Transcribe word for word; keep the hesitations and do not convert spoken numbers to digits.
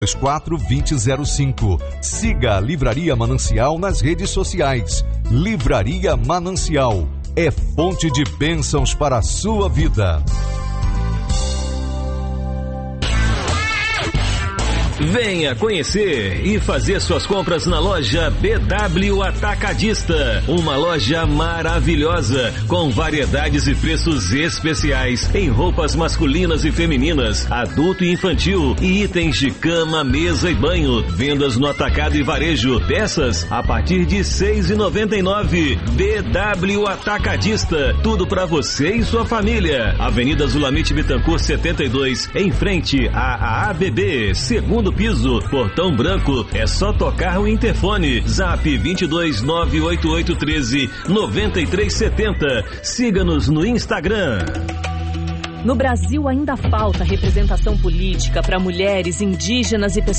quatro dois zero zero cinco. Siga a Livraria Manancial nas redes sociais. Livraria Manancial é fonte de bênçãos para a sua vida. Venha conhecer e fazer suas compras na loja B W Atacadista. Uma loja maravilhosa, com variedades e preços especiais em roupas masculinas e femininas, adulto e infantil e itens de cama, mesa e banho. Vendas no atacado e varejo. Peças a partir de seis reais e noventa e nove centavos. B W Atacadista. Tudo para você e sua família. Avenida Zulamite Bittencourt setenta e dois, em frente à A B B, segundo piso, Portão Branco. É só tocar o interfone. Zap vinte e dois, nove oito oito um três, nove três sete zero. Siga-nos no Instagram. No Brasil ainda falta representação política para mulheres, indígenas e pessoas